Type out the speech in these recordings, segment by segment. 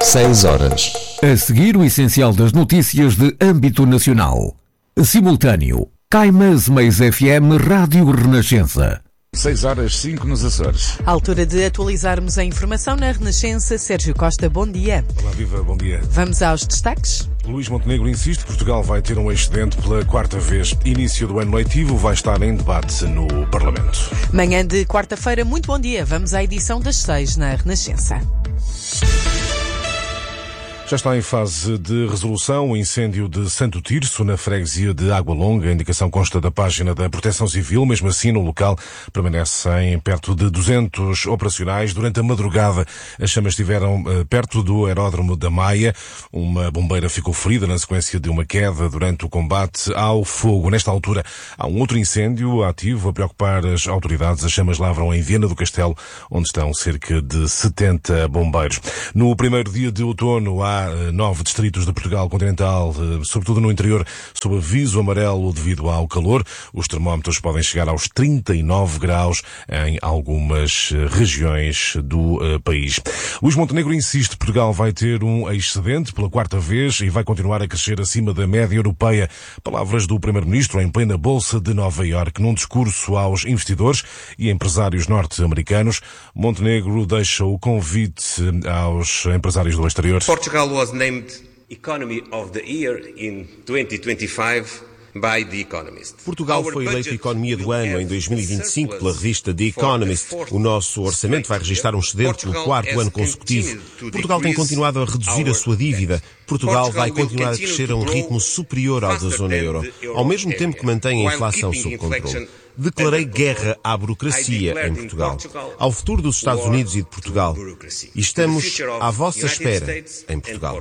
6 horas. A seguir, o essencial das notícias de âmbito nacional. Simultâneo. Caimãs Meias FM Rádio Renascença. 6 horas 5 nos Açores. À altura de atualizarmos a informação na Renascença. Sérgio Costa, bom dia. Olá, viva, bom dia. Vamos aos destaques. Luís Montenegro insiste que Portugal vai ter um excedente pela quarta vez. Início do ano letivo vai estar em debate no Parlamento. Manhã de quarta-feira, muito bom dia. Vamos à edição das 6 na Renascença. Já está em fase de resolução o incêndio de Santo Tirso, na freguesia de Água Longa. A indicação consta da página da Proteção Civil. Mesmo assim, no local permanecem perto de 200 operacionais. Durante a madrugada, as chamas estiveram perto do aeródromo da Maia. Uma bombeira ficou ferida na sequência de uma queda durante o combate ao fogo. Nesta altura, há um outro incêndio ativo a preocupar as autoridades. As chamas lavram em Viana do Castelo, onde estão cerca de 70 bombeiros. No primeiro dia de outono, há 9 distritos de Portugal continental, sobretudo no interior, sob aviso amarelo devido ao calor. Os termómetros podem chegar aos 39 graus em algumas regiões do país. Luís Montenegro insiste que Portugal vai ter um excedente pela quarta vez e vai continuar a crescer acima da média europeia. Palavras do Primeiro-Ministro em plena Bolsa de Nova Iorque. Num discurso aos investidores e empresários norte-americanos, Montenegro deixa o convite aos empresários do exterior. Portugal was named Economy of the Year in 2025 by The Economist. Portugal foi eleito Economia do Ano em 2025 pela revista The Economist. O nosso orçamento vai registrar um excedente pelo quarto ano consecutivo. Portugal tem continuado a reduzir a sua dívida. Portugal vai continuar a crescer a um ritmo superior ao da zona euro, ao mesmo tempo que mantém a inflação sob controle. Declarei guerra à burocracia em Portugal, ao futuro dos Estados Unidos e de Portugal. E estamos à vossa espera em Portugal.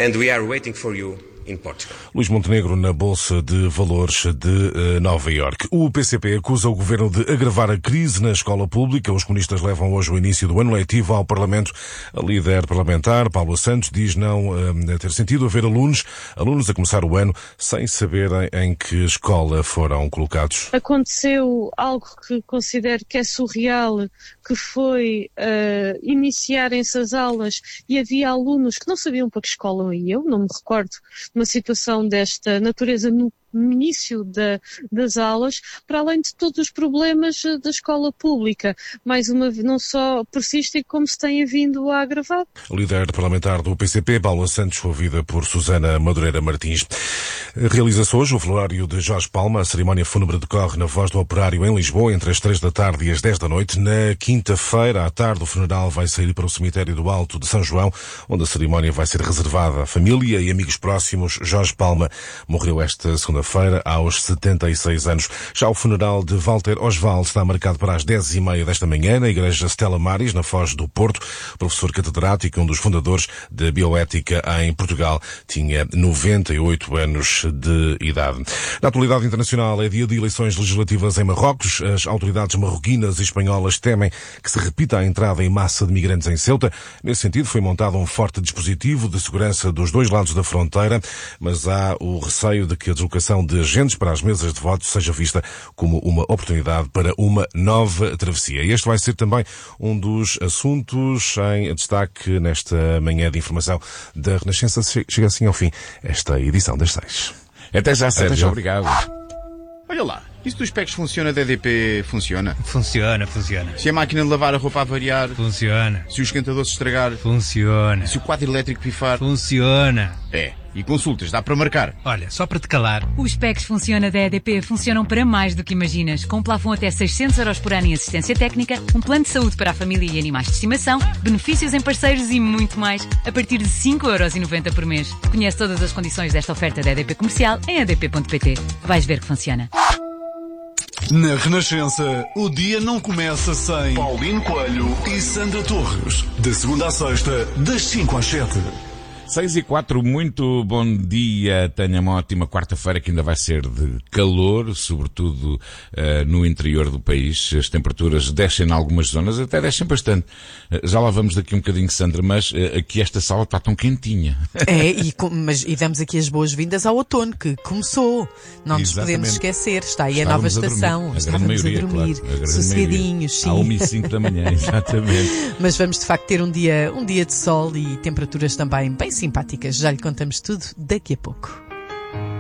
Luís Montenegro na Bolsa de Valores de Nova Iorque. O PCP acusa o governo de agravar a crise na escola pública. Os comunistas levam hoje o início do ano letivo ao Parlamento. A líder parlamentar, Paula Santos, diz não ter sentido haver alunos a começar o ano sem saberem em que escola foram colocados. Aconteceu algo que considero que é surreal, que foi iniciarem-se as aulas e havia alunos que não sabiam para que escola iam, não me recordo uma situação desta natureza no início das aulas, para além de todos os problemas da escola pública. Mais uma vez, não só persistem, como se têm vindo a agravar. O líder parlamentar do PCP, Paula Santos, ouvida por Susana Madureira Martins. Realiza-se hoje o velório de Jorge Palma. A cerimónia fúnebre decorre na Voz do Operário, em Lisboa, entre as 3 da tarde e as 10 da noite. Na quinta-feira, à tarde, o funeral vai sair para o cemitério do Alto de São João, onde a cerimónia vai ser reservada à família e amigos próximos. Jorge Palma morreu esta segunda-feira aos 76 anos. Já o funeral de Walter Oswald está marcado para as 10h30 desta manhã na Igreja Stella Maris, na Foz do Porto. Professor catedrático, um dos fundadores da bioética em Portugal, tinha 98 anos de idade. Na atualidade internacional, é dia de eleições legislativas em Marrocos. As autoridades marroquinas e espanholas temem que se repita a entrada em massa de migrantes em Ceuta. Nesse sentido, foi montado um forte dispositivo de segurança dos dois lados da fronteira, mas há o receio de que a deslocação de agentes para as mesas de voto seja vista como uma oportunidade para uma nova travessia. Este vai ser também um dos assuntos em destaque nesta manhã de informação da Renascença. Chega assim ao fim esta edição das 6. Até já, Sérgio. Até já. Obrigado. Olha lá, isso dos PECs funciona, da EDP funciona? Funciona. Se a máquina de lavar a roupa a variar? Funciona. Se o esquentador se estragar? Funciona. Se o quadro elétrico pifar? Funciona. É. E consultas, dá para marcar? Olha, só para te calar. Os PECs Funciona da EDP funcionam para mais do que imaginas. Com um plafond até 600 € por ano em assistência técnica, um plano de saúde para a família e animais de estimação, benefícios em parceiros e muito mais, a partir de 5,90€ por mês. Conhece todas as condições desta oferta da EDP Comercial em edp.pt. Vais ver que funciona. Na Renascença, o dia não começa sem Paulino Coelho e Sandra Torres. De segunda à sexta, das 5 às 7. 6:04, muito bom dia, tenha uma ótima quarta-feira que ainda vai ser de calor, sobretudo no interior do país. As temperaturas descem em algumas zonas, até descem bastante. Já lá vamos daqui um bocadinho, Sandra, mas aqui esta sala está tão quentinha. E damos aqui as boas-vindas ao outono, que começou. Não nos podemos esquecer, está aí a nova estação. Estávamos a dormir, claro, sossegadinhos, sim. À 1h05 da manhã, exatamente. Mas vamos de facto ter um dia de sol e temperaturas também bem simpáticas. Já lhe contamos tudo daqui a pouco.